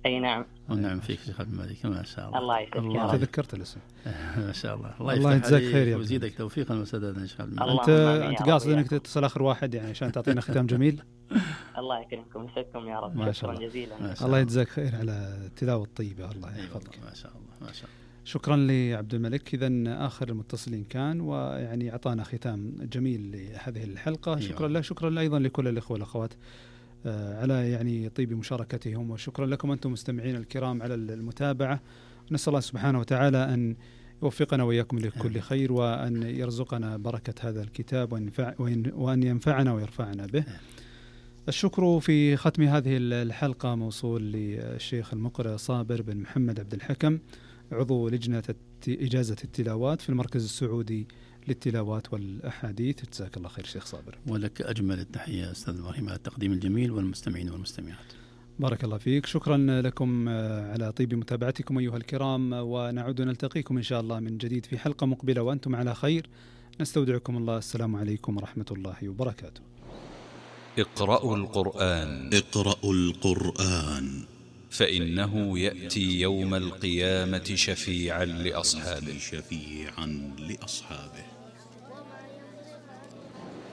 أي نعم. ونعم فيك شيخ عبد الملك، ما شاء الله. الله يسعدك يا رب. تذكرت الاسم. ما شاء الله. الله يجزاك خير يا ويزيدك توفيقا وسدادا إن شاء الله. أنت قاصد إنك تتصل آخر واحد يعني عشان تعطينا ختام جميل. الله يكرمكم ويسعدكم يا رب. ما شكرا جزيلا. الله يجزاك خير على التلاوة الطيبة. الله يحفظك. ما شاء الله ما شاء الله. شكرا لعبد الملك. إذن آخر المتصلين كان ويعني أعطانا ختام جميل لهذه الحلقة. شكرا له. شكرا أيضا لكل الإخوة والأخوات على يعني طيب مشاركتهم، وشكرا لكم أنتم مستمعين الكرام على المتابعة. نسأل الله سبحانه وتعالى أن يوفقنا وإياكم لكل خير، وأن يرزقنا بركة هذا الكتاب وأن ينفعنا ويرفعنا به. الشكر في ختم هذه الحلقة موصول للشيخ المقرئ صابر بن محمد عبد الحكم، عضو لجنة إجازة التلاوات في المركز السعودي للتلاوات والأحاديث. جزاك الله خير شيخ صابر. ولك أجمل التحية أستاذ إبراهيم على التقديم الجميل، والمستمعين والمستمعات بارك الله فيك. شكرا لكم على طيب متابعتكم أيها الكرام، ونعود نلتقيكم إن شاء الله من جديد في حلقة مقبلة وأنتم على خير. نستودعكم الله. السلام عليكم ورحمة الله وبركاته. اقرأوا القرآن. اقرأوا القرآن فإنه يأتي يوم القيامة شفيعا لأصحابه.